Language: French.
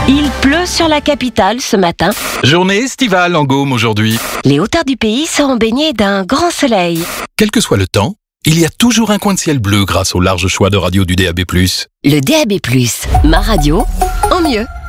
Il pleut sur la capitale ce matin. Journée estivale en Gaume aujourd'hui. Les hauteurs du pays seront baignées d'un grand soleil. Quel que soit le temps, il y a toujours un coin de ciel bleu grâce au large choix de radios du DAB+. Le DAB+, ma radio, en mieux.